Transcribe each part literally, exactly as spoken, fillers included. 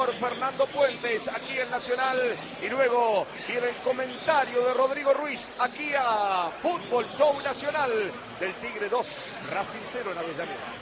señor Fernando Puentes, aquí en Nacional. Y luego viene el comentario de Rodrigo Ruiz, aquí a Fútbol Show Nacional del Tigre dos, Racing cero en Avellaneda.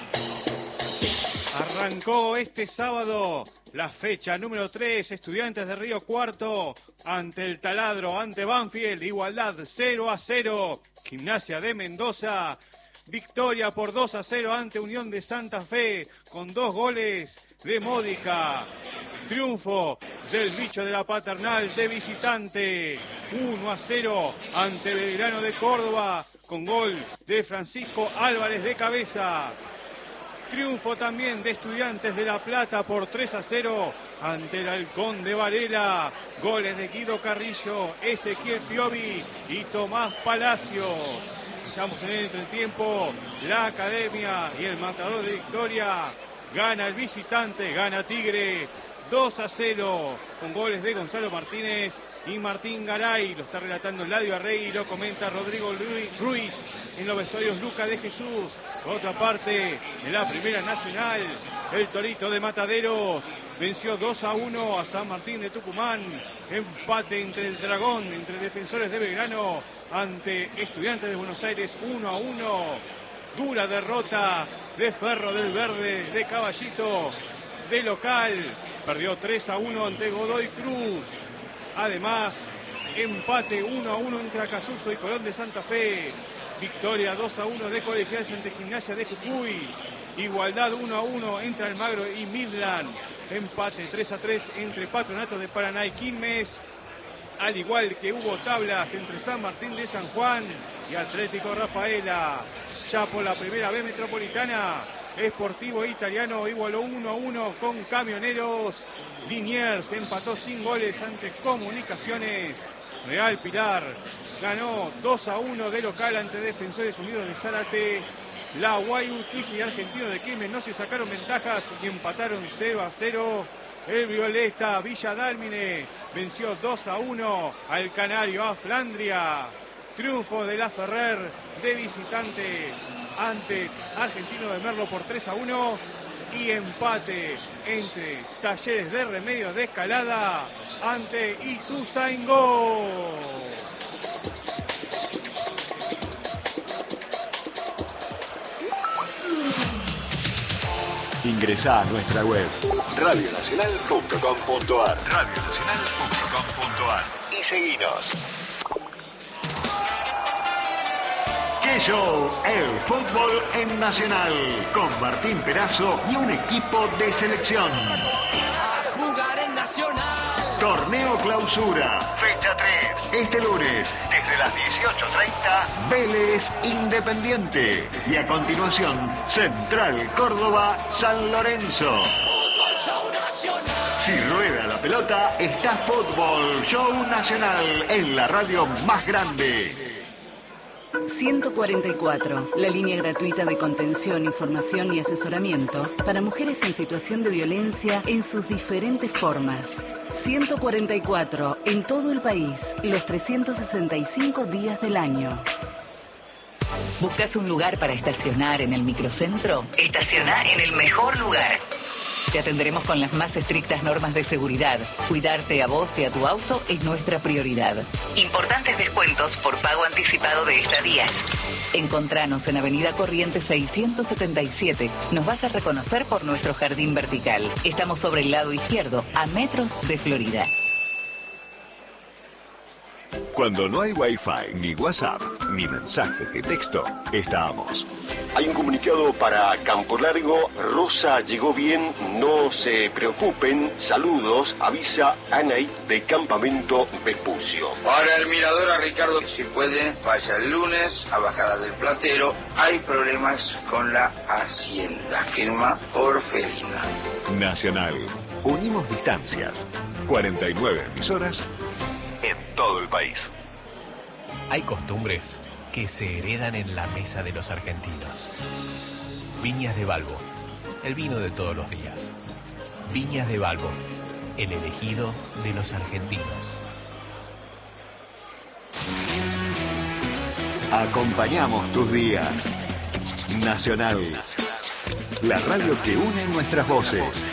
Arrancó este sábado la fecha número tres, Estudiantes de Río Cuarto ante el Taladro, ante Banfield, igualdad cero a cero. Gimnasia de Mendoza, victoria por dos a cero ante Unión de Santa Fe con dos goles de Módica. Triunfo del bicho de la Paternal de visitante, uno a cero ante Belgrano de Córdoba con gol de Francisco Álvarez de cabeza. Triunfo también de Estudiantes de La Plata por tres a cero ante el Halcón de Varela. Goles de Guido Carrillo, Ezequiel Piovi y Tomás Palacios. Estamos en el entretiempo. La Academia y el Matador de Victoria. Gana el visitante, gana Tigre. dos a cero con goles de Gonzalo Martínez y Martín Garay. Lo está relatando Ladio Arrey y lo comenta Rodrigo Ruiz. En los vestuarios Luca de Jesús. Por otra parte, en la Primera Nacional, el Torito de Mataderos venció dos a uno a San Martín de Tucumán. Empate entre el Dragón, entre Defensores de Belgrano ante Estudiantes de Buenos Aires, uno a uno. Dura derrota de Ferro del Verde de Caballito de local. Perdió tres a uno ante Godoy Cruz. Además, empate uno a uno entre Acasuso y Colón de Santa Fe. Victoria dos a uno de Colegiales ante Gimnasia de Jujuy. Igualdad uno a uno entre Almagro y Midland. Empate tres a tres entre Patronato de Paraná y Quilmes. Al igual que hubo tablas entre San Martín de San Juan y Atlético Rafaela. Ya por la Primera B Metropolitana, Sportivo Italiano igualó uno a uno con Camioneros. Liniers empató sin goles ante Comunicaciones. Real Pilar ganó dos a uno de local ante Defensores Unidos de Zárate. La Guayurquiza y Argentino de Quilmes no se sacaron ventajas y empataron cero a cero. El Violeta Villa Dálmine venció dos a uno al Canario a Flandria. Triunfo de la Ferrer de visitante ante Argentino de Merlo por tres a uno. Y empate entre Talleres de Remedios de Escalada ante Ituzaingó. Ingresá a nuestra web radio nacional punto com punto ar radio nacional punto com punto ar y seguinos. ¡Qué show! El fútbol en Nacional con Martín Perazo y un equipo de selección. A jugar en Nacional. Torneo Clausura, fecha tres. Este lunes, desde las dieciocho treinta, Vélez Independiente. Y a continuación, Central Córdoba San Lorenzo. Fútbol Show Nacional. Si rueda la pelota, está Fútbol Show Nacional en la radio más grande. ciento cuarenta y cuatro, la línea gratuita de contención, información y asesoramiento para mujeres en situación de violencia en sus diferentes formas. ciento cuarenta y cuatro, en todo el país, los trescientos sesenta y cinco días del año. ¿Buscas un lugar para estacionar en el microcentro? Estaciona en el mejor lugar. Te atenderemos con las más estrictas normas de seguridad. Cuidarte a vos y a tu auto es nuestra prioridad. Importantes descuentos por pago anticipado de estadías. Encontranos en Avenida Corrientes seiscientos setenta y siete. Nos vas a reconocer por nuestro jardín vertical. Estamos sobre el lado izquierdo, a metros de Florida. Cuando no hay Wi-Fi, ni WhatsApp, ni mensajes de texto, estábamos. Hay un comunicado para Campo Largo. Rosa llegó bien, no se preocupen. Saludos, avisa Anaí de Campamento Vespucio. Para el mirador a Ricardo, si puede, vaya el lunes a Bajada del Platero. Hay problemas con la Hacienda. Firma Orfelina. Nacional. Unimos distancias. cuarenta y nueve emisoras en todo el país. Hay costumbres que se heredan en la mesa de los argentinos. Viñas de Balbo, el vino de todos los días. Viñas de Balbo, el elegido de los argentinos. Acompañamos tus días. Nacional. La radio que une nuestras voces.